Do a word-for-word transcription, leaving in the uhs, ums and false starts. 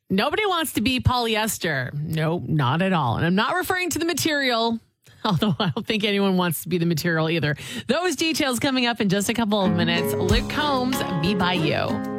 Nobody wants to be polyester. No, not at all. And I'm not referring to the material, although I don't think anyone wants to be the material either. Those details coming up in just a couple of minutes. Luke Combs, Be By You.